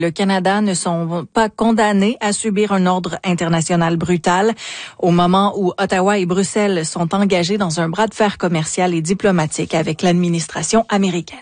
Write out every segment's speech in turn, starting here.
Le Canada ne sont pas condamnés à subir un ordre international brutal au moment où Ottawa et Bruxelles sont engagés dans un bras de fer commercial et diplomatique avec l'administration américaine.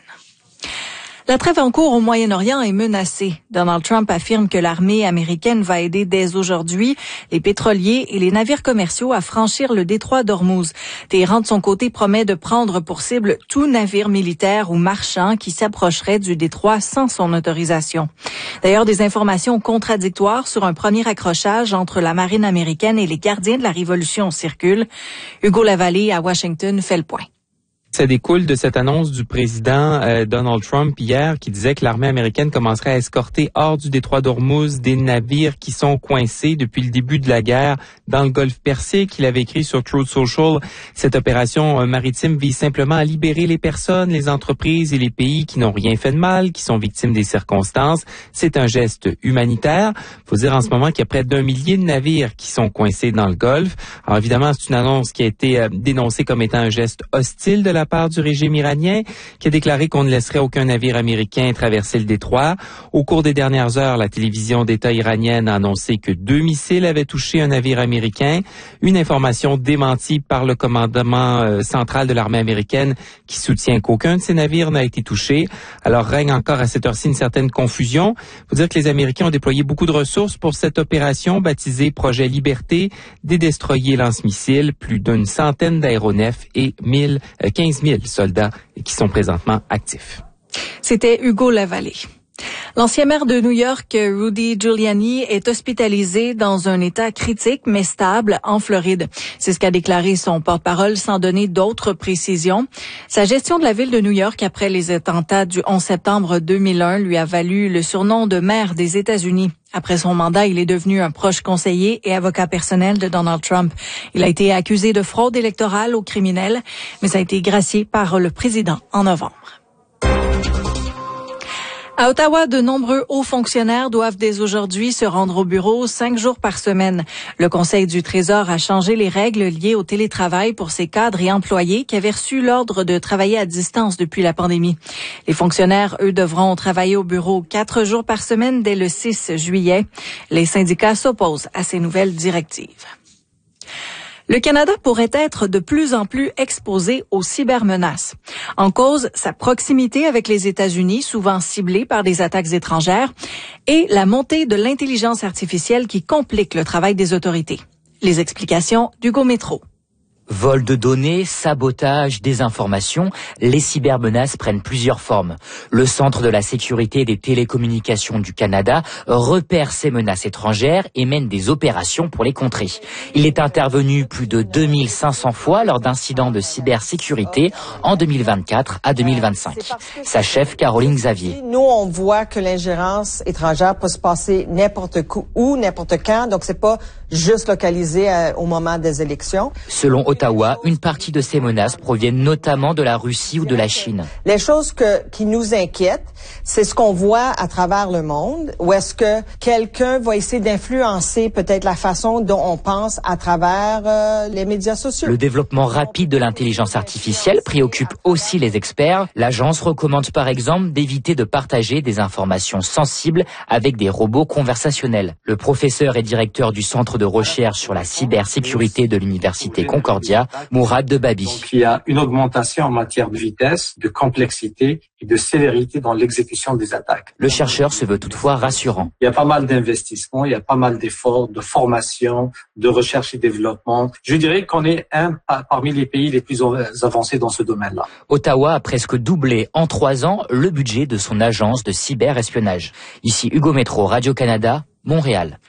La trêve en cours au Moyen-Orient est menacée. Donald Trump affirme que l'armée américaine va aider dès aujourd'hui les pétroliers et les navires commerciaux à franchir le détroit d'Ormuz. Téhéran, de son côté, promet de prendre pour cible tout navire militaire ou marchand qui s'approcherait du détroit sans son autorisation. D'ailleurs, des informations contradictoires sur un premier accrochage entre la marine américaine et les gardiens de la Révolution circulent. Hugo Lavallée à Washington fait le point. Ça découle de cette annonce du président Donald Trump hier qui disait que l'armée américaine commencerait à escorter hors du détroit d'Ormuz des navires qui sont coincés depuis le début de la guerre dans le golfe Persique. Il avait écrit sur Truth Social, cette opération maritime vise simplement à libérer les personnes, les entreprises et les pays qui n'ont rien fait de mal, qui sont victimes des circonstances. C'est un geste humanitaire. Faut dire en ce moment qu'il y a près d'1 millier de navires qui sont coincés dans le golfe. Alors évidemment, c'est une annonce qui a été dénoncée comme étant un geste hostile de la part du régime iranien, qui a déclaré qu'on ne laisserait aucun navire américain traverser le détroit. Au cours des dernières heures, la télévision d'État iranienne a annoncé que 2 missiles avaient touché un navire américain. Une information démentie par le commandement central de l'armée américaine qui soutient qu'aucun de ces navires n'a été touché. Alors règne encore à cette heure-ci une certaine confusion. Il faut dire que les Américains ont déployé beaucoup de ressources pour cette opération baptisée Projet Liberté, des destroyers lance-missiles, plus d'une centaine d'aéronefs et 15 000 soldats qui sont présentement actifs. C'était Hugo Lavallée. L'ancien maire de New York, Rudy Giuliani, est hospitalisé dans un état critique mais stable en Floride. C'est ce qu'a déclaré son porte-parole sans donner d'autres précisions. Sa gestion de la ville de New York après les attentats du 11 septembre 2001 lui a valu le surnom de maire des États-Unis. Après son mandat, il est devenu un proche conseiller et avocat personnel de Donald Trump. Il a été accusé de fraude électorale aux criminels, mais a été gracié par le président en novembre. À Ottawa, de nombreux hauts fonctionnaires doivent dès aujourd'hui se rendre au bureau 5 jours par semaine. Le Conseil du Trésor a changé les règles liées au télétravail pour ces cadres et employés qui avaient reçu l'ordre de travailler à distance depuis la pandémie. Les fonctionnaires, eux, devront travailler au bureau 4 jours par semaine dès le 6 juillet. Les syndicats s'opposent à ces nouvelles directives. Le Canada pourrait être de plus en plus exposé aux cybermenaces. En cause, sa proximité avec les États-Unis, souvent ciblée par des attaques étrangères, et la montée de l'intelligence artificielle qui complique le travail des autorités. Les explications d'Hugo Métro. Vol de données, sabotage, désinformation, les cybermenaces prennent plusieurs formes. Le Centre de la sécurité des télécommunications du Canada repère ces menaces étrangères et mène des opérations pour les contrer. Il est intervenu plus de 2500 fois lors d'incidents de cybersécurité en 2024 à 2025. Sa chef, Caroline Xavier. Nous, on voit que l'ingérence étrangère peut se passer n'importe où, n'importe quand, donc c'est pas juste localisé au moment des élections. Selon Ottawa, une partie de ces menaces proviennent notamment de la Russie ou de la Chine. Les choses qui nous inquiètent, c'est ce qu'on voit à travers le monde, où est-ce que quelqu'un va essayer d'influencer peut-être la façon dont on pense à travers les médias sociaux. Le développement rapide de l'intelligence artificielle préoccupe aussi les experts. L'agence recommande par exemple d'éviter de partager des informations sensibles avec des robots conversationnels. Le professeur et directeur du Centre de recherche sur la cybersécurité de l'Université Concordia, Mourad Debabi. Donc, il y a une augmentation en matière de vitesse, de complexité et de sévérité dans l'exécution des attaques. Le chercheur se veut toutefois rassurant. Il y a pas mal d'investissements, il y a pas mal d'efforts de formation, de recherche et développement. Je dirais qu'on est parmi les pays les plus avancés dans ce domaine-là. Ottawa a presque doublé en 3 ans le budget de son agence de cyberespionnage. Ici Hugo Métro, Radio-Canada, Montréal.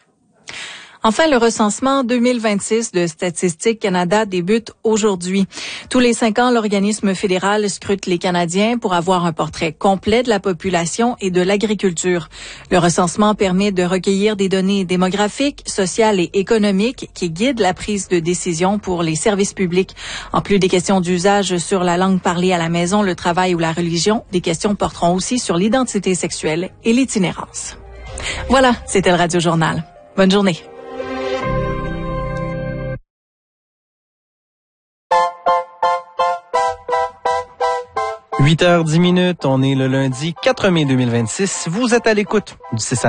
Enfin, le recensement 2026 de Statistique Canada débute aujourd'hui. Tous les 5 ans, l'organisme fédéral scrute les Canadiens pour avoir un portrait complet de la population et de l'agriculture. Le recensement permet de recueillir des données démographiques, sociales et économiques qui guident la prise de décision pour les services publics. En plus des questions d'usage sur la langue parlée à la maison, le travail ou la religion, des questions porteront aussi sur l'identité sexuelle et l'itinérance. Voilà, c'était le Radio Journal. Bonne journée. 8h10, on est le lundi 4 mai 2026. Vous êtes à l'écoute du 6 à